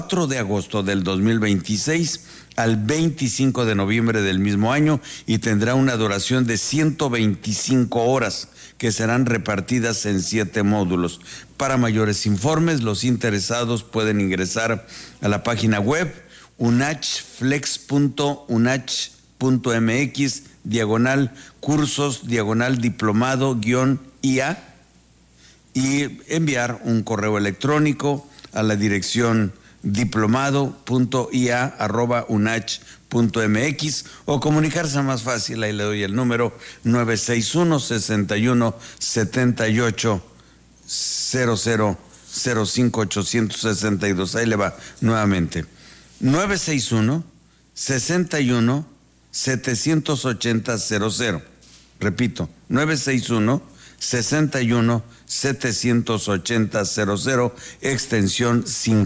4 de agosto del 2026 al 25 de noviembre del mismo año y tendrá una duración de 125 horas que serán repartidas en 7 módulos. Para mayores informes, los interesados pueden ingresar a la página web unachflex.unach.mx/cursos/diplomado-IA y enviar un correo electrónico a la dirección diplomado.ia@unach.mx o comunicarse más fácil, ahí le doy el número 961-61-7800-05-862, ahí le va nuevamente, 961-61-780-00, repito, 961-61-780-00, extensión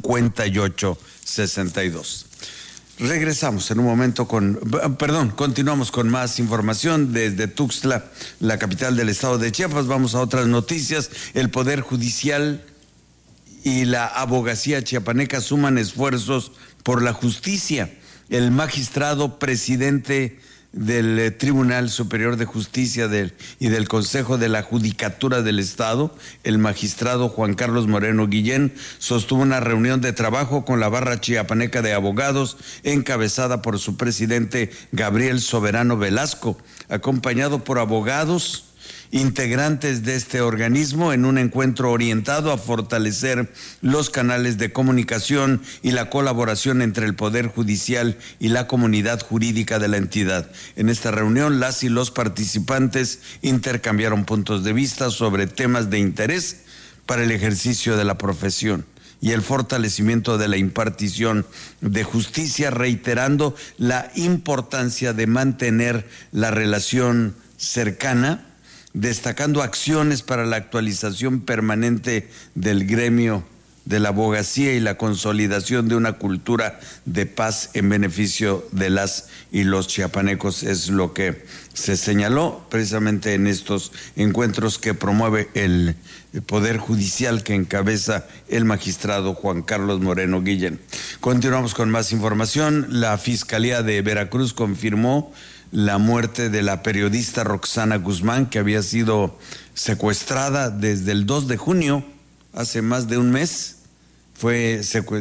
5862. Regresamos en un momento continuamos con más información desde Tuxtla, la capital del estado de Chiapas. Vamos a otras noticias. El Poder Judicial y la abogacía chiapaneca suman esfuerzos por la justicia. El magistrado presidente del Tribunal Superior de Justicia y del Consejo de la Judicatura del Estado, el magistrado Juan Carlos Moreno Guillén, sostuvo una reunión de trabajo con la barra chiapaneca de abogados, encabezada por su presidente Gabriel Soberano Velasco, acompañado por abogados integrantes de este organismo, en un encuentro orientado a fortalecer los canales de comunicación y la colaboración entre el Poder Judicial y la comunidad jurídica de la entidad. En esta reunión, las y los participantes intercambiaron puntos de vista sobre temas de interés para el ejercicio de la profesión y el fortalecimiento de la impartición de justicia, reiterando la importancia de mantener la relación cercana, destacando acciones para la actualización permanente del gremio de la abogacía y la consolidación de una cultura de paz en beneficio de las y los chiapanecos. Es lo que se señaló precisamente en estos encuentros que promueve el Poder Judicial, que encabeza el magistrado Juan Carlos Moreno Guillén. Continuamos con más información. La Fiscalía de Veracruz confirmó la muerte de la periodista Roxana Guzmán, que había sido secuestrada desde el 2 de junio, hace más de un mes. Fue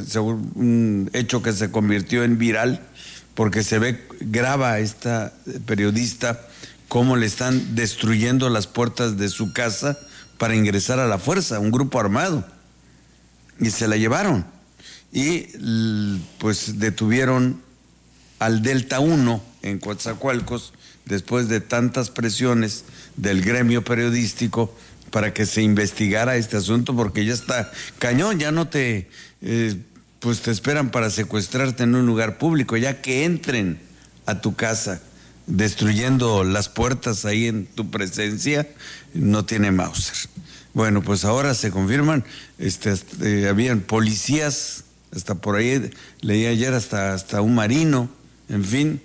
un hecho que se convirtió en viral porque graba a esta periodista cómo le están destruyendo las puertas de su casa para ingresar a la fuerza, un grupo armado, y se la llevaron. Y pues detuvieron al Delta 1 en Coatzacoalcos después de tantas presiones del gremio periodístico para que se investigara este asunto, porque ya está cañón, ya no te esperan para secuestrarte en un lugar público, ya que entren a tu casa destruyendo las puertas ahí en tu presencia, no tiene Mauser. Bueno, pues ahora se confirman, habían policías, hasta por ahí, leí ayer hasta un marino, en fin,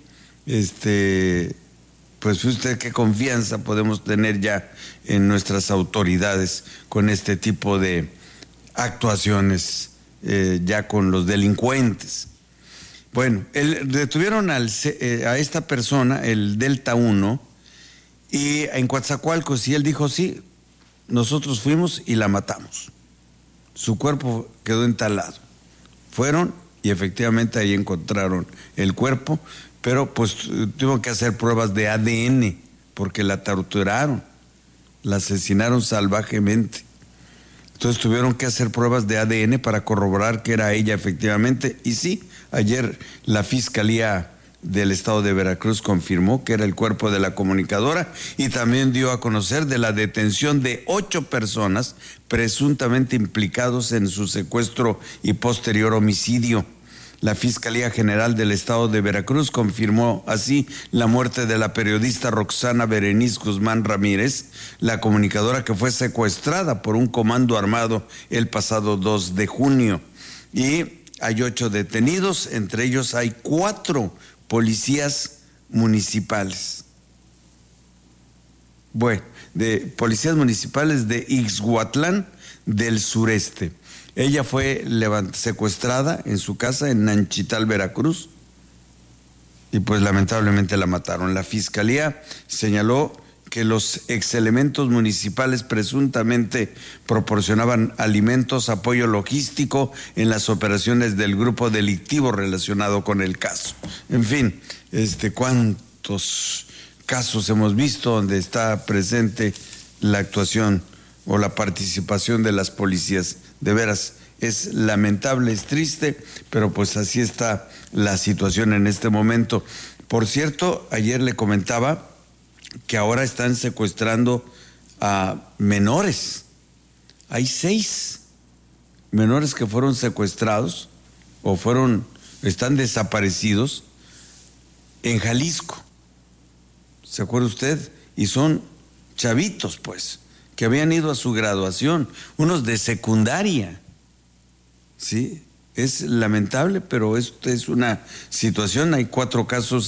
pues usted qué confianza podemos tener ya en nuestras autoridades con este tipo de actuaciones ya con los delincuentes. Bueno, detuvieron a esta persona, el Delta 1, y en Coatzacoalcos, y él dijo, sí, nosotros fuimos y la matamos. Su cuerpo quedó entalado. Fueron y efectivamente ahí encontraron el cuerpo, pero pues tuvieron que hacer pruebas de ADN porque la torturaron, la asesinaron salvajemente. Entonces tuvieron que hacer pruebas de ADN para corroborar que era ella efectivamente. Y sí, ayer la Fiscalía del Estado de Veracruz confirmó que era el cuerpo de la comunicadora y también dio a conocer de la detención de 8 personas presuntamente implicados en su secuestro y posterior homicidio. La Fiscalía General del Estado de Veracruz confirmó así la muerte de la periodista Roxana Berenice Guzmán Ramírez, la comunicadora que fue secuestrada por un comando armado el pasado 2 de junio. Y hay 8 detenidos, entre ellos hay 4 policías municipales. Bueno, de policías municipales de Ixhuatlán del sureste. Ella fue secuestrada en su casa en Nanchital, Veracruz, y pues lamentablemente la mataron. La fiscalía señaló que los exelementos municipales presuntamente proporcionaban alimentos, apoyo logístico en las operaciones del grupo delictivo relacionado con el caso. En fin, cuántos casos hemos visto donde está presente la actuación o la participación de las policías. De veras, es lamentable, es triste, pero pues así está la situación en este momento. Por cierto, ayer le comentaba que ahora están secuestrando a menores. Hay 6 menores que fueron secuestrados o están desaparecidos en Jalisco. ¿Se acuerda usted? Y son chavitos, pues, que habían ido a su graduación, unos de secundaria. Sí, es lamentable, pero esto es una situación. Hay 4 casos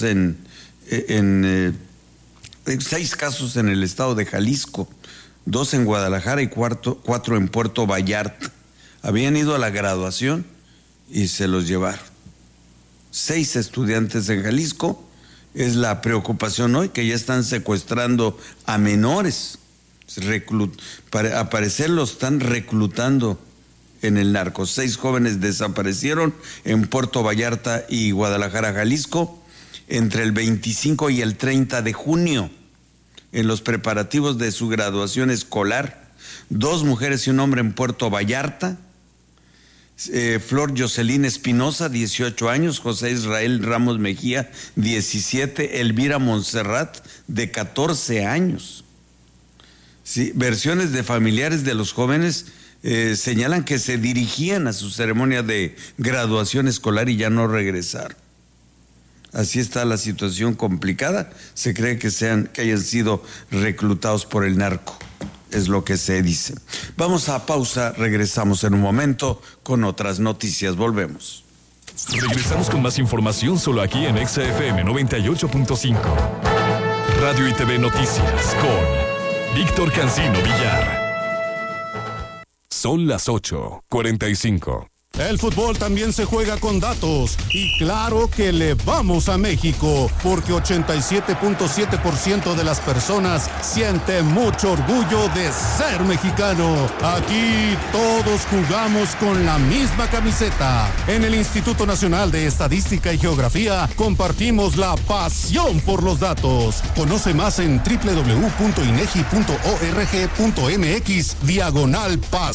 6 casos en el estado de Jalisco, 2 en Guadalajara y 4 en Puerto Vallarta. Habían ido a la graduación y se los llevaron. 6 estudiantes en Jalisco. Es la preocupación hoy, que ya están secuestrando a menores. Al parecer los están reclutando en el narco. 6 jóvenes desaparecieron en Puerto Vallarta y Guadalajara, Jalisco, entre el 25 y el 30 de junio, en los preparativos de su graduación escolar. 2 mujeres y un hombre en Puerto Vallarta. Flor Jocelyn Espinosa, 18 años, José Israel Ramos Mejía, 17, Elvira Montserrat, de 14 años. Sí, versiones de familiares de los jóvenes señalan que se dirigían a su ceremonia de graduación escolar y ya no regresaron. Así está la situación complicada. Se cree que hayan sido reclutados por el narco. Es lo que se dice. Vamos a pausa, regresamos en un momento con otras noticias. Volvemos. Regresamos con más información solo aquí en XFM 98.5. Radio y TV Noticias con Víctor Cancino Villar. Son las 8:45. El fútbol también se juega con datos y claro que le vamos a México porque 87.7% de las personas siente mucho orgullo de ser mexicano. Aquí todos jugamos con la misma camiseta. En el Instituto Nacional de Estadística y Geografía compartimos la pasión por los datos. Conoce más en www.inegi.org.mx/paz.